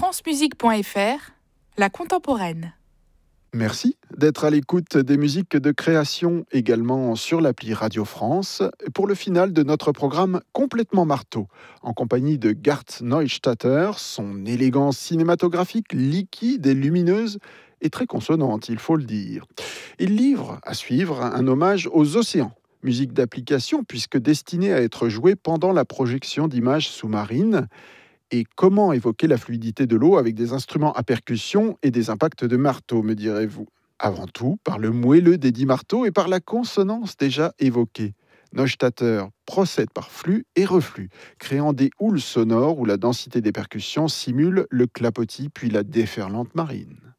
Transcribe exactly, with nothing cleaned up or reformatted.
francemusique point f r, la contemporaine. Merci d'être à l'écoute des musiques de création également sur l'appli Radio France pour le final de notre programme Complètement Marteau, en compagnie de Gart Neustadter. Son élégance cinématographique liquide et lumineuse est très consonante, il faut le dire. Il livre à suivre un hommage aux océans, musique d'application puisque destinée à être jouée pendant la projection d'images sous-marines. Et comment évoquer la fluidité de l'eau avec des instruments à percussion et des impacts de marteau, me direz-vous? Avant tout, par le moelleux des dix marteaux et par la consonance déjà évoquée. Neustadter procède par flux et reflux, créant des houles sonores où la densité des percussions simule le clapotis puis la déferlante marine.